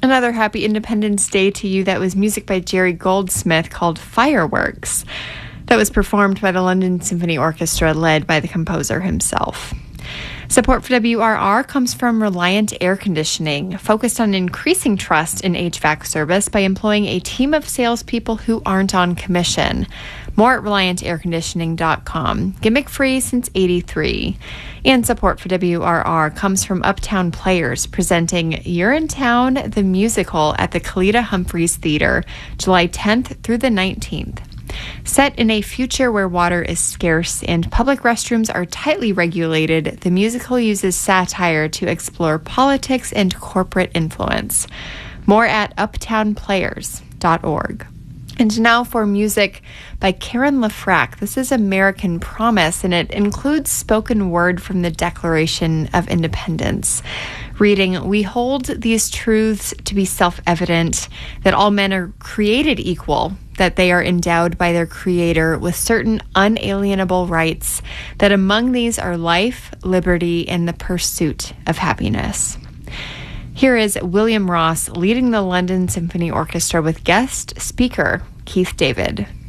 Another happy Independence Day to you. That was music by Jerry Goldsmith called Fireworks. That was performed by the London Symphony Orchestra, led by the composer himself. Support for WRR comes from Reliant Air Conditioning, focused on increasing trust in HVAC service by employing a team of salespeople who aren't on commission. More at ReliantAirConditioning.com. Gimmick-free since '83. And support for WRR comes from Uptown Players, presenting You're in Town, the musical, at the Kalita Humphreys Theater, July 10th through the 19th. Set in a future where water is scarce and public restrooms are tightly regulated, the musical uses satire to explore politics and corporate influence. More at uptownplayers.org. And now for music by Karen LaFrac. This is American Promise, and it includes spoken word from the Declaration of Independence. Reading, we hold these truths to be self-evident, that all men are created equal, that they are endowed by their Creator with certain unalienable rights, that among these are life, liberty, and the pursuit of happiness. Here is William Ross leading the London Symphony Orchestra with guest speaker Keith David.